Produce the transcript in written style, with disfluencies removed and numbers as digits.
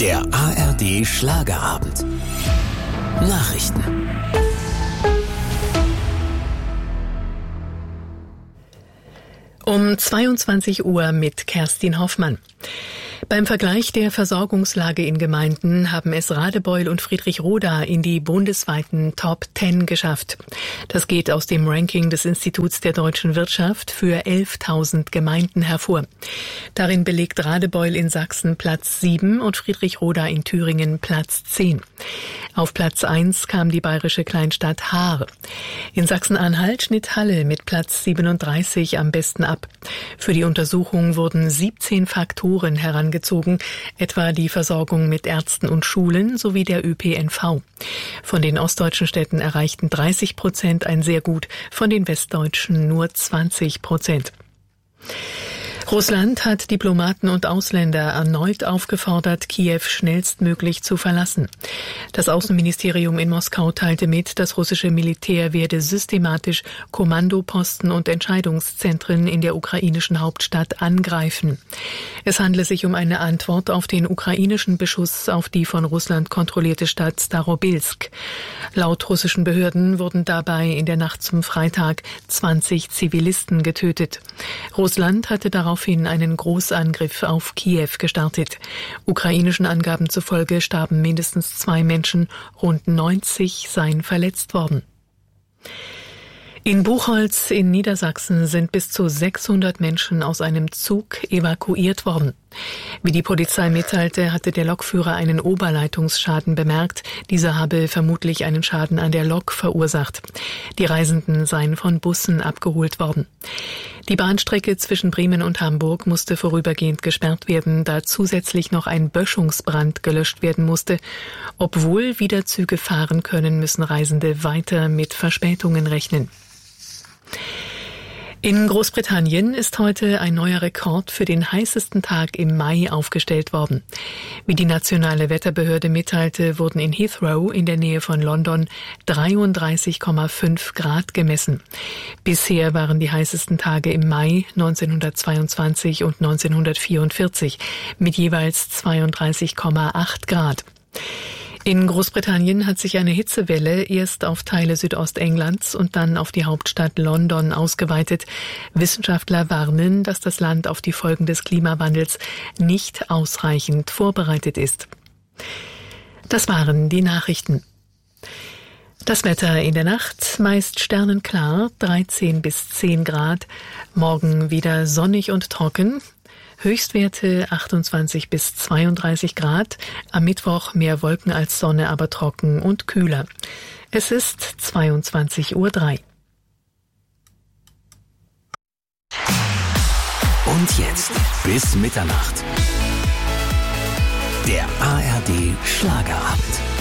Der ARD Schlagerabend. Nachrichten. Um 22 Uhr mit Kerstin Hoffmann. Beim Vergleich der Versorgungslage in Gemeinden haben es Radebeul und Friedrichroda in die bundesweiten Top 10 geschafft. Das geht aus dem Ranking des Instituts der deutschen Wirtschaft für 11.000 Gemeinden hervor. Darin belegt Radebeul in Sachsen Platz 7 und Friedrichroda in Thüringen Platz 10. Auf Platz 1 kam die bayerische Kleinstadt Haar. In Sachsen-Anhalt schnitt Halle mit Platz 37 am besten ab. Für die Untersuchung wurden 17 Faktoren herangezogen, etwa die Versorgung mit Ärzten und Schulen sowie der ÖPNV. Von den ostdeutschen Städten erreichten 30% ein sehr gut, von den westdeutschen nur 20%. Russland hat Diplomaten und Ausländer erneut aufgefordert, Kiew schnellstmöglich zu verlassen. Das Außenministerium in Moskau teilte mit, das russische Militär werde systematisch Kommandoposten und Entscheidungszentren in der ukrainischen Hauptstadt angreifen. Es handle sich um eine Antwort auf den ukrainischen Beschuss auf die von Russland kontrollierte Stadt Starobilsk. Laut russischen Behörden wurden dabei in der Nacht zum Freitag 20 Zivilisten getötet. Russland hatte daraufhin einen Großangriff auf Kiew gestartet. Ukrainischen Angaben zufolge starben mindestens 2 Menschen, rund 90 seien verletzt worden. In Buchholz in Niedersachsen sind bis zu 600 Menschen aus einem Zug evakuiert worden. Wie die Polizei mitteilte, hatte der Lokführer einen Oberleitungsschaden bemerkt. Dieser habe vermutlich einen Schaden an der Lok verursacht. Die Reisenden seien von Bussen abgeholt worden. Die Bahnstrecke zwischen Bremen und Hamburg musste vorübergehend gesperrt werden, da zusätzlich noch ein Böschungsbrand gelöscht werden musste. Obwohl wieder Züge fahren können, müssen Reisende weiter mit Verspätungen rechnen. In Großbritannien ist heute ein neuer Rekord für den heißesten Tag im Mai aufgestellt worden. Wie die nationale Wetterbehörde mitteilte, wurden in Heathrow in der Nähe von London 33,5 Grad gemessen. Bisher waren die heißesten Tage im Mai 1922 und 1944 mit jeweils 32,8 Grad. In Großbritannien hat sich eine Hitzewelle erst auf Teile Südostenglands und dann auf die Hauptstadt London ausgeweitet. Wissenschaftler warnen, dass das Land auf die Folgen des Klimawandels nicht ausreichend vorbereitet ist. Das waren die Nachrichten. Das Wetter in der Nacht meist sternenklar, 13 bis 10 Grad. Morgen wieder sonnig und trocken. Höchstwerte 28 bis 32 Grad. Am Mittwoch mehr Wolken als Sonne, aber trocken und kühler. Es ist 22:03 Uhr. Und jetzt bis Mitternacht. Der ARD Schlagerabend.